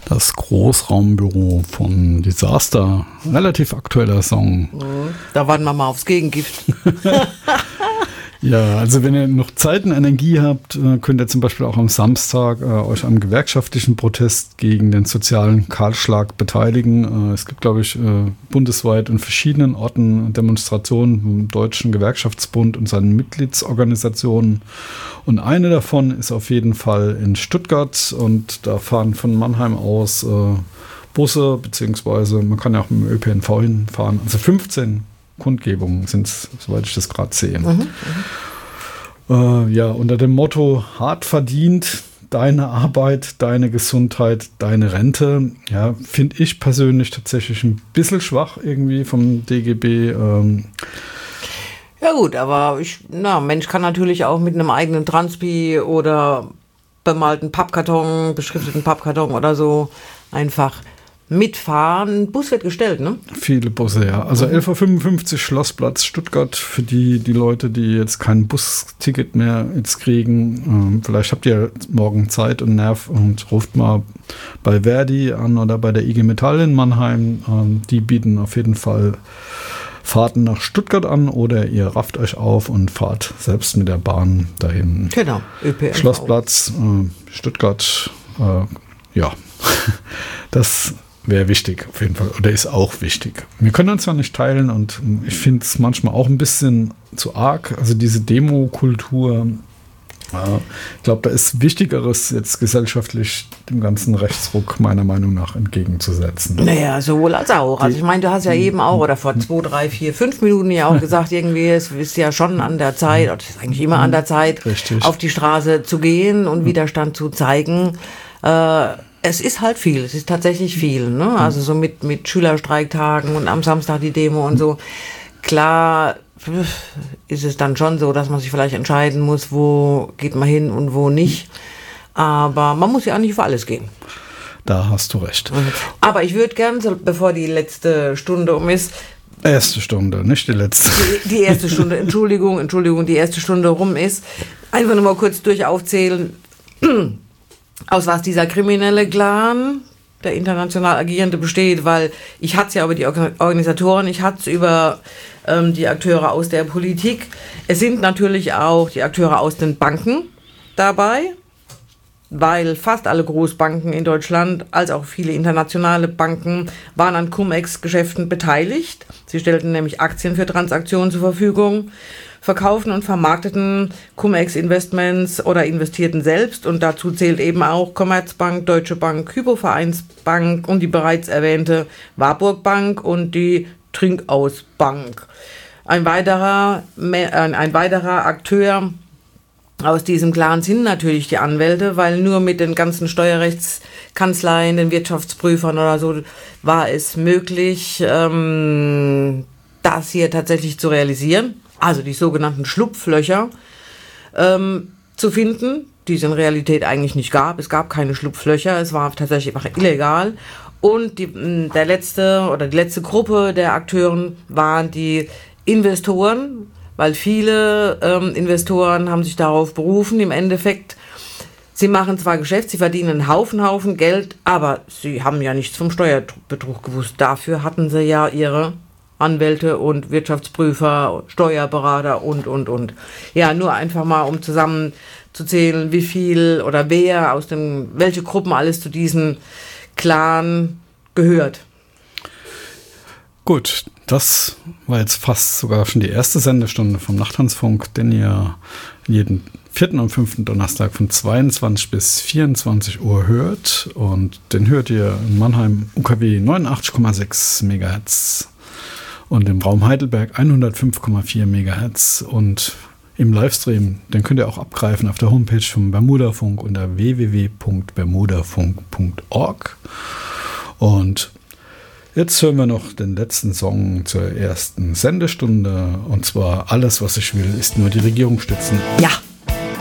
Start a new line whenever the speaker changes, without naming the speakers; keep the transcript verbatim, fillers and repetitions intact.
Das Großraumbüro von Disaster. Relativ aktueller Song.
Da warten wir mal aufs Gegengift.
Ja, also wenn ihr noch Zeit und Energie habt, könnt ihr zum Beispiel auch am Samstag äh, euch am gewerkschaftlichen Protest gegen den sozialen Kahlschlag beteiligen. Äh, es gibt, glaube ich, äh, bundesweit in verschiedenen Orten Demonstrationen vom Deutschen Gewerkschaftsbund und seinen Mitgliedsorganisationen. Und eine davon ist auf jeden Fall in Stuttgart und da fahren von Mannheim aus äh, Busse, beziehungsweise man kann ja auch mit dem Ö P N V hinfahren. Also fünfzehn Kundgebungen sind es, soweit ich das gerade sehe. Mhm, äh, ja, unter dem Motto hart verdient, deine Arbeit, deine Gesundheit, deine Rente. Ja, finde ich persönlich tatsächlich ein bisschen schwach irgendwie vom D G B. Ähm.
Ja gut, aber ich, na, Mensch kann natürlich auch mit einem eigenen Transpi oder bemalten Pappkarton, beschrifteten Pappkarton oder so einfach mitfahren. Bus wird gestellt, ne?
Viele Busse, ja. Also elf Uhr fünfundfünfzig Schlossplatz Stuttgart für die, die Leute, die jetzt kein Busticket mehr jetzt kriegen. Ähm, vielleicht habt ihr morgen Zeit und Nerv und ruft mal bei Verdi an oder bei der I G Metall in Mannheim. Ähm, die bieten auf jeden Fall Fahrten nach Stuttgart an oder ihr rafft euch auf und fahrt selbst mit der Bahn dahin.
Genau. Ö P N V.
Schlossplatz, äh, Stuttgart, äh, ja. Das wäre wichtig, auf jeden Fall. Oder ist auch wichtig. Wir können uns ja nicht teilen und ich finde es manchmal auch ein bisschen zu arg. Also diese Demo-Kultur, ja, ich glaube, da ist Wichtigeres jetzt gesellschaftlich dem ganzen Rechtsruck meiner Meinung nach entgegenzusetzen.
Naja, sowohl als auch. Also ich meine, du hast ja eben auch, oder vor zwei, drei, vier, fünf Minuten ja auch gesagt, irgendwie, es ist ja schon an der Zeit, oder es ist eigentlich immer an der Zeit,
Richtig.
Auf die Straße zu gehen und Widerstand zu zeigen. Äh, Es ist halt viel, es ist tatsächlich viel, ne? Also so mit, mit Schülerstreiktagen und am Samstag die Demo und so. Klar ist es dann schon so, dass man sich vielleicht entscheiden muss, wo geht man hin und wo nicht. Aber man muss ja auch nicht für alles gehen.
Da hast du recht.
Aber ich würde gern, so, bevor die letzte Stunde um ist,
Erste Stunde, nicht die letzte.
Die, die erste Stunde, Entschuldigung, Entschuldigung, die erste Stunde rum ist, einfach nur mal kurz durch aufzählen, aus was dieser kriminelle Clan, der international Agierende, besteht, weil ich hatte es ja über die Organisatoren, ich hatte es über ähm, die Akteure aus der Politik. Es sind natürlich auch die Akteure aus den Banken dabei, weil fast alle Großbanken in Deutschland, als auch viele internationale Banken, waren an Cum-Ex-Geschäften beteiligt. Sie stellten nämlich Aktien für Transaktionen zur Verfügung, verkauften und vermarkteten Cum-Ex-Investments oder investierten selbst. Und dazu zählt eben auch Commerzbank, Deutsche Bank, Hypovereinsbank und die bereits erwähnte Warburg Bank und die Trinkaus Bank. Ein weiterer, ein weiterer Akteur aus diesem Clan sind natürlich die Anwälte, weil nur mit den ganzen Steuerrechtskanzleien, den Wirtschaftsprüfern oder so war es möglich, ähm, das hier tatsächlich zu realisieren. Also die sogenannten Schlupflöcher ähm, zu finden, die es in Realität eigentlich nicht gab. Es gab keine Schlupflöcher, es war tatsächlich einfach illegal. Und die, der letzte oder die letzte Gruppe der Akteuren waren die Investoren, weil viele ähm, Investoren haben sich darauf berufen, im Endeffekt, sie machen zwar Geschäft, sie verdienen einen Haufen, Haufen Geld, aber sie haben ja nichts vom Steuerbetrug gewusst. Dafür hatten sie ja ihre Anwälte und Wirtschaftsprüfer, Steuerberater und, und, und. Ja, nur einfach mal, um zusammenzuzählen, wie viel oder wer aus dem, welche Gruppen alles zu diesem Clan gehört.
Gut, das war jetzt fast sogar schon die erste Sendestunde vom Nachttanzfunk, den ihr jeden vierten und fünften Donnerstag von zweiundzwanzig bis vierundzwanzig Uhr hört. Und den hört ihr in Mannheim U K W neunundachtzig Komma sechs Megahertz und im Raum Heidelberg hundertfünf Komma vier Megahertz. Und im Livestream, den könnt ihr auch abgreifen auf der Homepage vom Bermudafunk unter w w w punkt bermudafunk punkt org. Und jetzt hören wir noch den letzten Song zur ersten Sendestunde. Und zwar Alles, was ich will, ist nur die Regierung stützen.
Ja.